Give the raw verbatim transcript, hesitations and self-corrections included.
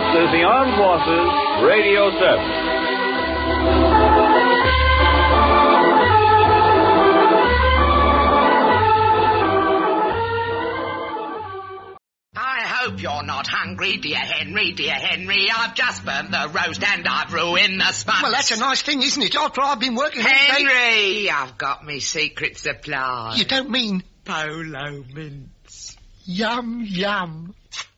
is the Armed Forces Radio Service. I hope you're not hungry, dear Henry, dear Henry. I've just burnt the roast and I've ruined the sponge. Well, that's a nice thing, isn't it? After I've been working all Henry, day... I've got me secret supply. You don't mean... Polo mints. Yum, yum.